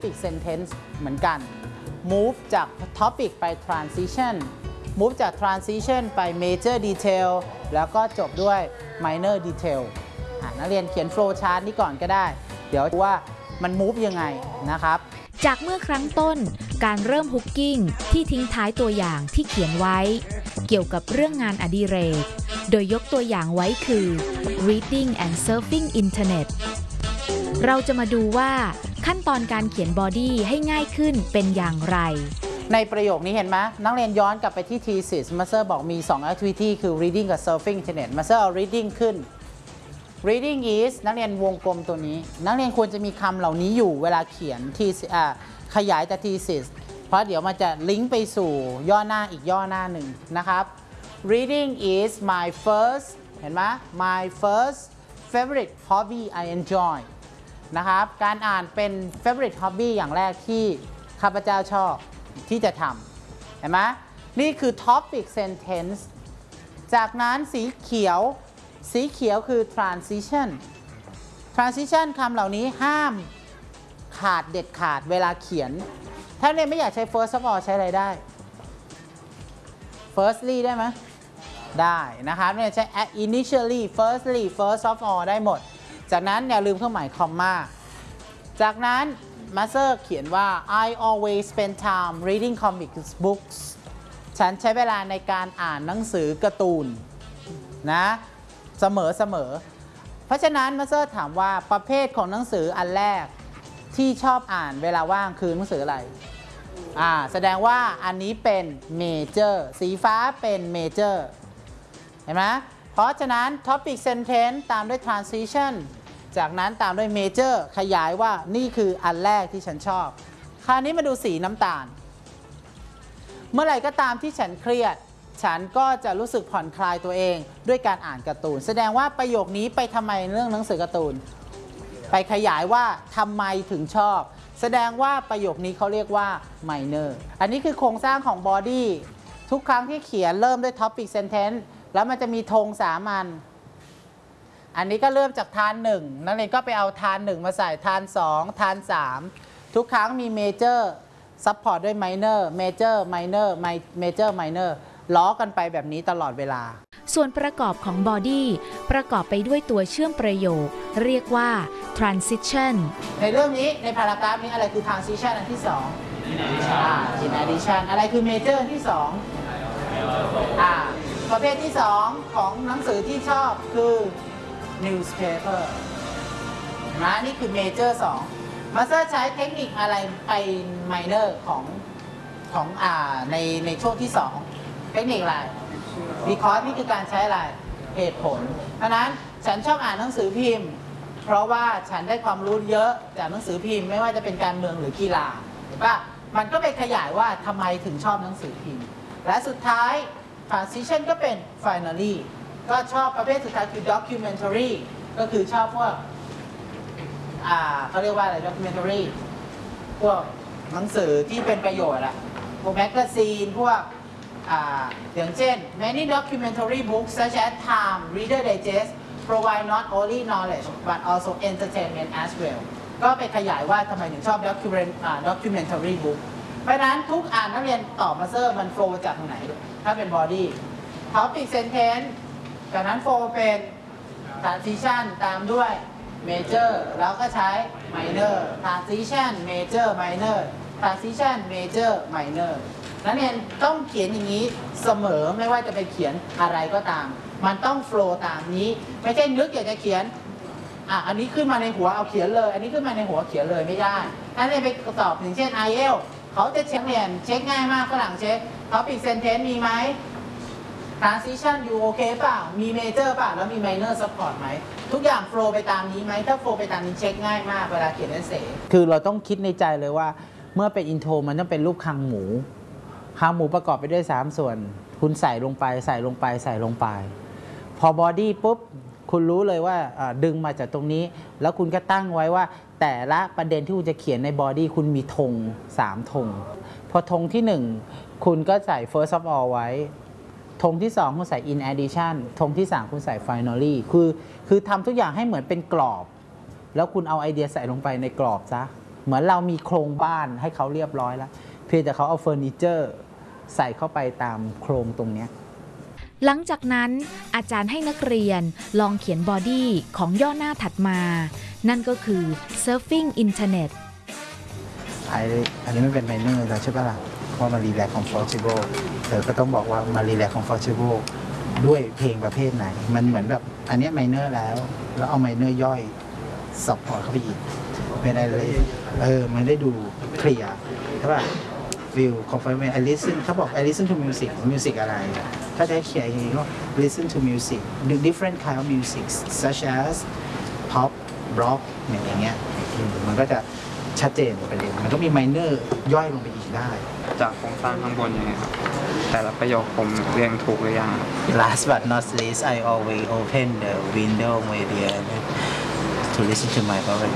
topic sentence เหมือนกัน move จาก topic ไป transition move จาก transition ไป major detail แล้วก็จบด้วย minor detail นักเรียนเขียน flow chart นี้ก่อนก็ได้เดี๋ยวดูว่ามัน move ยังไงนะครับจากเมื่อครั้งต้นการเริ่มฮุกกิ้งที่ทิ้งท้ายตัวอย่างที่เขียนไว้เกี่ยวกับเรื่องงานอดิเรกโดยยกตัวอย่างไว้คือ reading and surfing internet เราจะมาดูว่าขั้นตอนการเขียนบอดี้ให้ง่ายขึ้นเป็นอย่างไรในประโยคนี้เห็นไหมนักเรียนย้อนกลับไปที่ thesis มาสเตอร์บอกมี2 activity คือ reading กับ surfing internet มาสเตอร์เอา reading ขึ้น reading is นักเรียนวงกลมตัวนี้นักเรียนควรจะมีคำเหล่านี้อยู่เวลาเขียนขยายจาก thesis เพราะเดี๋ยวมันจะลิงก์ไปสู่ย่อหน้าอีกย่อหน้าหนึ่งนะครับ reading is my first เห็นไหม my first favorite hobby I enjoy นะครับการอ่านเป็น favorite hobby อย่างแรกที่ข้าพเจ้าชอบที่จะทำเห็นไหมนี่คือ topic sentence จากนั้นสีเขียวคือ transition คำเหล่านี้ห้ามขาดเด็ดขาดเวลาเขียนถ้าเรียนไม่อยากใช้ first of all ใช้อะไรได้ firstly ได้ไหมได้นะครับเนี่ยใช้ initially firstly first of all ได้หมดจากนั้นอย่าลืมเครื่องหมายคอมมาจากนั้นมาสเตอร์เขียนว่า I always spend time reading comic books ฉันใช้เวลาในการอ่านหนังสือการ์ตูนนะเสมอเพราะฉะนั้นมาสเตอร์ถามว่าประเภทของหนังสืออันแรกที่ชอบอ่านเวลาว่างคือหนังสืออะไรแสดงว่าอันนี้เป็น major สีฟ้าเป็น major เห็นไหมเพราะฉะนั้น topic sentence ตามด้วย transition จากนั้นตามด้วย major ขยายว่านี่คืออันแรกที่ฉันชอบคราวนี้มาดูสีน้ำตาลเมื่อไหร่ก็ตามที่ฉันเครียดฉันก็จะรู้สึกผ่อนคลายตัวเองด้วยการอ่านการ์ตูนแสดงว่าประโยคนี้ไปทำไมเรื่องหนังสือการ์ตูนไปขยายว่าทำไมถึงชอบแสดงว่าประโยคนี้เขาเรียกว่า minor อันนี้คือโครงสร้างของ body ทุกครั้งที่เขียนเริ่มด้วย topic sentence แล้วมันจะมีธง3 อันนี้ก็เริ่มจากทาน1นักเรียนก็ไปเอาทาน1มาใส่ทาน2ทาน3ทุกครั้งมี major support ด้วย minor major minor major minor ล้อกันไปแบบนี้ตลอดเวลาส่วนประกอบของ body ประกอบไปด้วยตัวเชื่อมประโยคเรียกว่า transition ในเรื่องนี้ในพารากราฟนี้อะไรคือ transition อันที่2 in addition อะไรคือ major อันที่2ประเภทที่2ของหนังสือที่ชอบคือ newspaper นะนี่คือ major 2มาสเตอร์ใช้เทคนิคอะไรไป minor ของในช่วงที่2เทคนิคอะไร because นี่คือการใช้อะไรเหตุผลเพราะนั้นฉันชอบอ่านหนังสือพิมพ์เพราะว่าฉันได้ความรู้เยอะจากหนังสือพิมพ์ไม่ว่าจะเป็นการเมืองหรือกีฬาเห็นปะมันก็ไปขยายว่าทำไมถึงชอบหนังสือพิมพ์และสุดท้าย transition ก็เป็น finally ก็ชอบประเภทสุดท้ายคือ documentary ก็คือชอบพวกเขาเรียกว่าอะไร documentary พวกหนังสือที่เป็นประโยชน์พวกแมกกาซีนพวกอย่างเช่น many documentary books such as Time Reader Digest provide not only knowledge but also entertainment as well ก็ไปขยายว่าทำไมถึงชอบ documentary book เพราะนั้นทุกนักเรียนตอบมาสเตอร์มัน flow จากตรงไหนถ้าเป็น body topic sentence จากนั้น flow เป็น transition ตามด้วย major แล้วก็ใช้ minor transition major minor transition major minor นักเรียนต้องเขียนอย่างนี้เสมอไม่ว่าจะไปเขียนอะไรก็ตามมันต้องโฟล์ตามนี้ไม่ใช่นึกอยากจะเขียนอันนี้ขึ้นมาในหัวเอาเขียนเลยอันนี้ขึ้นมาในหัวเขียนเลยไม่ได้นักเรียนไปสอบอย่างเช่น IELTS เขาจะเช็คเรียนเช็คง่ายมากฝรั่งเช็ค topic sentence มีไหม transition อยู่โอเคเปล่ามี major เปล่าแล้วมี minor support ไหมทุกอย่างโฟล์ไปตามนี้ไหมถ้าโฟล์ไปตามนี้เช็คง่ายมากเวลาเขียน essay คือเราต้องคิดในใจเลยว่าเมื่อเป็น intro มันต้องเป็นรูปคางหมูประกอบไปด้วย3ส่วนคุณใส่ลงไปพอบอดี้ปุ๊บคุณรู้เลยว่าดึงมาจากตรงนี้แล้วคุณก็ตั้งไว้ว่าแต่ละประเด็นที่คุณจะเขียนในบอดี้คุณมีธง3 ธงพอธงที่1คุณก็ใส่ first of all ไว้ธงที่2คุณใส่ in addition ธงที่3คุณใส่ finally คือทำทุกอย่างให้เหมือนเป็นกรอบแล้วคุณเอาไอเดียใส่ลงไปในกรอบซะเหมือนเรามีโครงบ้านให้เขาเรียบร้อยแล้วเพียงแต่เขาเอาเฟอร์นิเจอร์ใส่เข้าไปตามโครงตรงเนี้ยหลังจากนั้นอาจารย์ให้นักเรียนลองเขียนบอดี้ของย่อหน้าถัดมา นั่นก็คือ Surfing Internet อันนี้ไม่เป็นไมเนอร์แล้วใช่ปะล่ะว่ามารีแลกซ์comfortable เธอก็ต้องบอกว่ามารีแลกซ์comfortable ด้วยเพลงประเภทไหน มันเหมือนแบบอันนี้ไมเนอร์แล้วเอาไมเนอร์ย่อยซับพอร์ตเข้าไปอีกเป็นอะไรมันได้ดูเคลียร์ใช่ป่ะ feel comfortable I listen เขาบอก I listen to music อะไรถ้าจะให้เขียนอย่างนี้ก็ listen to music the different kind of music such as pop rock อย่างเงี้ยมันก็จะชัดเจนไปเลยมันก็มีไมเนอร์ย่อยลงไปอีกได้จากโครงสร้างข้างบนยังไงครับแต่ละประโยคผมเรียงถูกหรือยัง Last but not least I always open the window media to listen to my favorite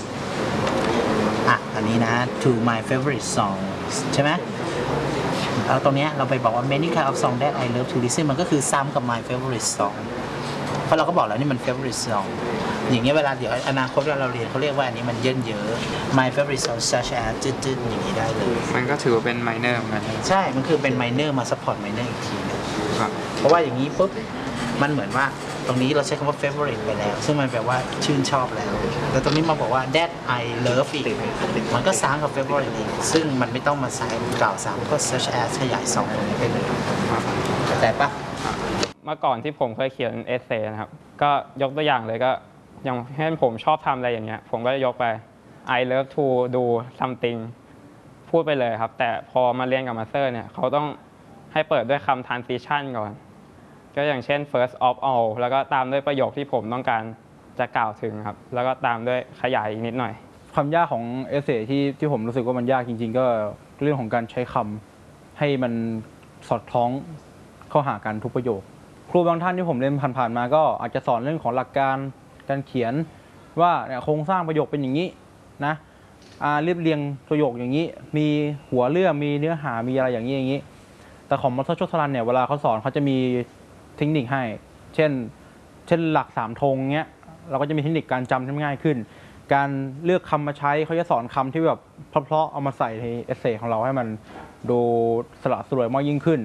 อันนี้นะ to my favorite songs ใช่ไหมแล้วตรงนี้เราไปบอกว่า many kind of song that I love to listen มันก็คือซ้ำกับ my favorite song เพราะเราก็บอกแล้วนี่มัน favorite song อย่างเงี้ยเวลาเดี๋ยวอนาคตเราเรียนเขาเรียกว่าอันนี้มันเยินเยอะ my favorite song such as จืดๆอย่างนี้ได้เลยมันก็ถือว่าเป็น minor เหมือนกันใช่มันคือเป็น minor มา support minor อีกทีนึงเพราะว่าอย่างนี้ปุ๊บมันเหมือนว่าตรงนี้เราใช้คำว่า favorite ไปแล้วซึ่งมันแปลว่าชื่นชอบแล้วแต่ตรงนี้มาบอกว่า that I love อีกมันก็ซ้ำกับ favorite อีกซึ่งมันไม่ต้องมาใส่กล่าวซ้ำก็ such as ขยาย2ตรงนี้ไปเลยเข้าใจปะเมื่อก่อนที่ผมเคยเขียนเอเซ่นะครับก็ยกตัวอย่างเลยก็อย่างเช่นผมชอบทำอะไรอย่างเงี้ยผมก็จะยกไป I love to do something พูดไปเลยครับแต่พอมาเรียนกับมาสเตอร์เนี่ยเขาต้องให้เปิดด้วยคำ transition ก่อนก็อย่างเช่น first of all แล้วก็ตามด้วยประโยคที่ผมต้องการจะกล่าวถึงครับแล้วก็ตามด้วยขยายอีกนิดหน่อยความยากของเอเซ่ที่ผมรู้สึกว่ามันยากจริงๆก็เรื่องของการใช้คำให้มันสอดคล้องเข้าหากันทุกประโยคครูบางท่านที่ผมเรียนผ่านๆมาก็อาจจะสอนเรื่องของหลักการการเขียนว่าโครงสร้างประโยคเป็นอย่างนี้นะเรียบเรียงประโยคอย่างนี้มีหัวเรื่องมีเนื้อหามีอะไรอย่างนี้แต่ของมัสเตอร์โชตรันเนี่ยเวลาเขาสอนเขาจะมีเทคนิคให้เช่นหลัก3ธงเงี้ยเราก็จะมีเทคนิคการจำที่ง่ายขึ้นการเลือกคำมาใช้เขาจะสอนคำที่แบบเพราะๆเอามาใส่ในเอเซ่ของเราให้มันดูสละสลวยมากยิ่งขึ้น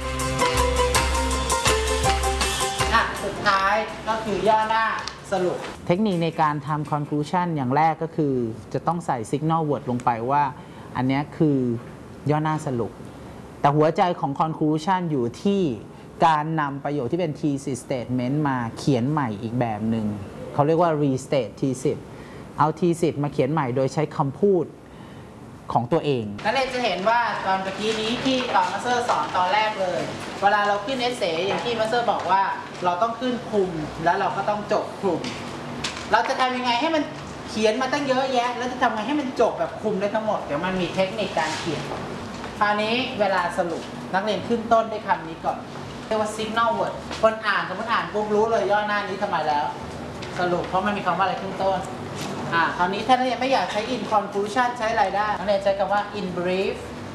สุดท้ายก็คือย่อหน้าสรุปเทคนิคในการทำ conclusion อย่างแรกก็คือจะต้องใส่ signal word ลงไปว่าอันนี้คือย่อหน้าสรุปแต่หัวใจของ conclusion อยู่ที่การนำประโยคที่เป็น thesis statement มาเขียนใหม่อีกแบบหนึ่งเขาเรียกว่า restate thesis เอา thesis มาเขียนใหม่โดยใช้คำพูดของตัวเองนั่นเลยจะเห็นว่าตอนเมื่อกี้นี้ที่ตอนมาสเตอร์สอนตอนแรกเลยเวลาเราขึ้นเอเซ่อย่างที่มาสเตอร์บอกว่าเราต้องขึ้นคลุมแล้วเราก็ต้องจบคลุมเราจะทำยังไงให้มันเขียนมาตั้งเยอะแยะแล้วจะทำไงให้มันจบแบบคลุมได้ทั้งหมดเดี๋ยวมันมีเทคนิคการเขียนคราวนี้เวลาสรุปนักเรียนขึ้นต้นด้วยคำนี้ก่อนเรียกว่า signal word คนอ่านสมมติอ่านปุ๊บรู้เลยย่อหน้านี้ทำไมแล้วสรุปเพราะมันมีคำว่าอะไรขึ้นต้นคราวนี้ถ้านักเรียนไม่อยากใช้ in conclusion ใช้อะไรได้นักเรียนใช้คำว่า in brief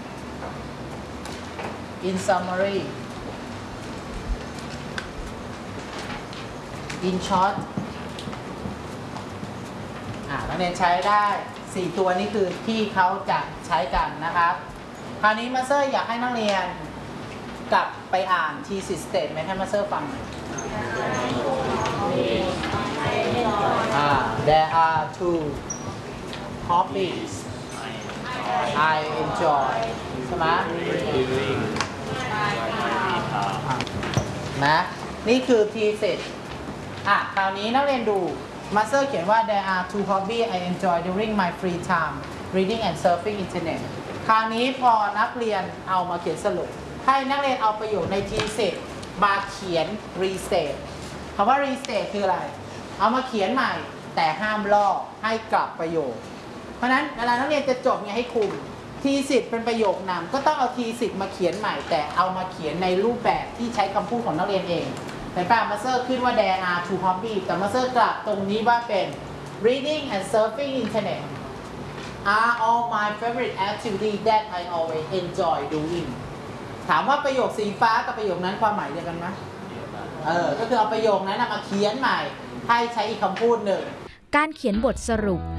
in summary in short นักเรียนใช้ได้4ตัวนี้คือที่เขาจะใช้กันนะครับคราวนี้มาสเตอร์อยากให้นักเรียนกลับไปอ่าน thesis statement ให้มาสเตอร์ฟังThere are 2 hobbies I enjoy ใช่ไหมนะนี่คือ thesis คราวนี้นักเรียนดูมาสเตอร์เขียนว่า There are 2 hobbies I enjoy during my free time reading and surfing internet คราวนี้พอนักเรียนเอามาเขียนสรุปให้นักเรียนเอาประโยคใน thesis มาเขียน restate คำว่า restate คืออะไรเอามาเขียนใหม่แต่ห้ามลอกให้กลับประโยคเพราะนั้นเวลานักเรียนจะจบไงให้คุมทีสิทธิ์เป็นประโยคนำก็ต้องเอาทีสิทธิ์มาเขียนใหม่แต่เอามาเขียนในรูปแบบที่ใช้คำพูดของนักเรียนเองแต่ป้ามาสเตอร์ขึ้นว่า there are 2 hobbies แต่มาสเตอร์กลับตรงนี้ว่าเป็น reading and surfing internet are all my favorite activities that I always enjoy doing ถามว่าประโยคสีฟ้ากับประโยคนั้นความหมายเดียวกันไหมก็คือเอาประโยคนั้นมาเขียนใหม่ให้ใช้อีกคำพูดหนึ่งการเขียนบทสรุป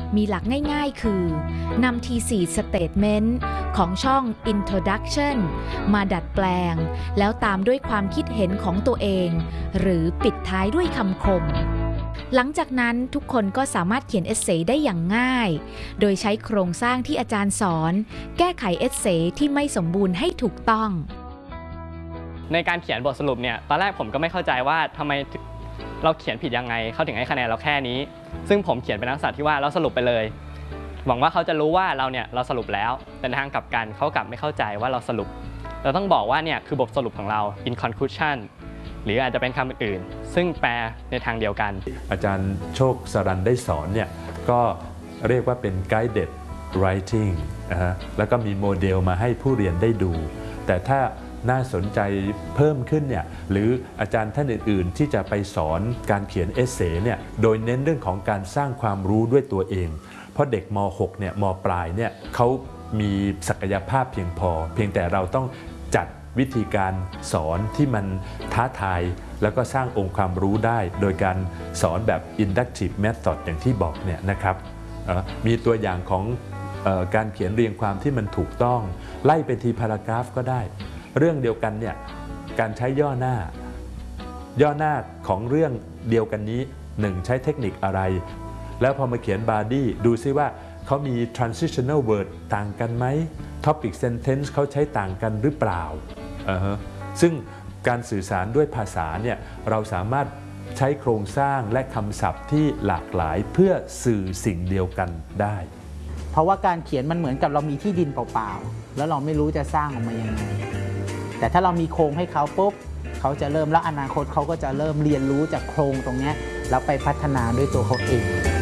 มีหลักง่ายๆคือนำ T4 Statement ของช่อง Introduction มาดัดแปลง แล้วตามด้วยความคิดเห็นของตัวเอง หรือปิดท้ายด้วยคำคม หลังจากนั้นทุกคนก็สามารถเขียนเอเซได้อย่างง่าย โดยใช้โครงสร้างที่อาจารย์สอน แก้ไขเอเซที่ไม่สมบูรณ์ให้ถูกต้องในการเขียนบทสรุปเนี่ยตอนแรกผมก็ไม่เข้าใจว่าทำไมเราเขียนผิดยังไงเขาถึงให้คะแนนเราแค่นี้ซึ่งผมเขียนเป็นลักษณะที่ว่าเราสรุปไปเลยหวังว่าเขาจะรู้ว่าเราสรุปแล้วแต่ทางกลับกันเขากลับไม่เข้าใจว่าเราสรุปเราต้องบอกว่าเนี่ยคือบทสรุปของเรา in conclusion หรืออาจจะเป็นคำอื่นๆซึ่งแปลในทางเดียวกันอาจารย์โชคสรันได้สอนเนี่ยก็เรียกว่าเป็น guided writing แล้วก็มีโมเดลมาให้ผู้เรียนได้ดูแต่ถ้าน่าสนใจเพิ่มขึ้นเนี่ยหรืออาจารย์ท่านอื่นๆที่จะไปสอนการเขียนเอเซเนี่ยโดยเน้นเรื่องของการสร้างความรู้ด้วยตัวเองเพราะเด็กม.6 เนี่ยม.ปลายเนี่ยเขามีศักยภาพเพียงพอเพียงแต่เราต้องจัดวิธีการสอนที่มันท้าทายแล้วก็สร้างองค์ความรู้ได้โดยการสอนแบบ inductive method อย่างที่บอกเนี่ยนะครับมีตัวอย่างของการเขียนเรียงความที่มันถูกต้องไล่ไปทีพารากราฟก็ได้เรื่องเดียวกันเนี่ยการใช้ย่อหน้าของเรื่องเดียวกันนี้1ใช้เทคนิคอะไรแล้วพอมาเขียน body ดูซิว่าเขามี transitional word ต่างกันไหม topic sentence เขาใช้ต่างกันหรือเปล่าซึ่งการสื่อสารด้วยภาษาเนี่ยเราสามารถใช้โครงสร้างและคำศัพท์ที่หลากหลายเพื่อสื่อสิ่งเดียวกันได้เพราะว่าการเขียนมันเหมือนกับเรามีที่ดินเปล่าๆแล้วเราไม่รู้จะสร้างออกมายังไงแต่ถ้าเรามีโครงให้เขาปุ๊บเขาจะเริ่มแล้วอนาคตเขาก็จะเริ่มเรียนรู้จากโครงตรงนี้แล้วไปพัฒนาด้วยตัวเขาเอง